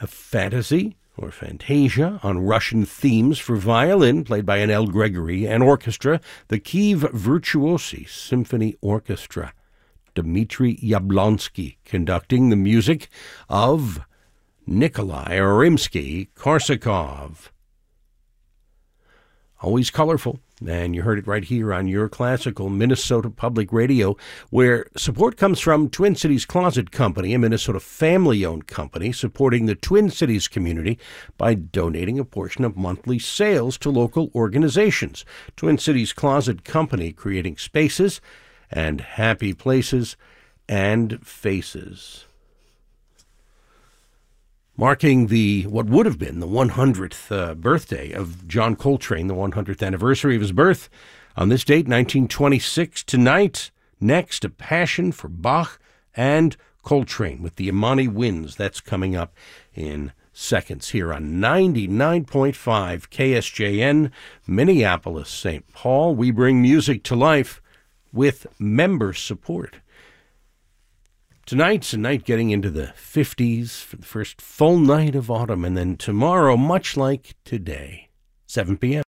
A fantasy or fantasia on Russian themes for violin, played by N.L. Gregory, and orchestra, the Kiev Virtuosi Symphony Orchestra. Dmitry Yablonsky conducting the music of Nikolai Rimsky-Korsakov. Always colorful, and you heard it right here on your classical Minnesota Public Radio, where support comes from Twin Cities Closet Company, a Minnesota family-owned company supporting the Twin Cities community by donating a portion of monthly sales to local organizations. Twin Cities Closet Company, creating spaces and happy places and faces. Marking what would have been the 100th birthday of John Coltrane, the 100th anniversary of his birth. On this date, 1926, tonight, next, A Passion for Bach and Coltrane with the Imani Winds. That's coming up in seconds here on 99.5 KSJN, Minneapolis, St. Paul. We bring music to life with member support. Tonight's a night getting into the 50s for the first full night of autumn, and then tomorrow, much like today, 7 p.m.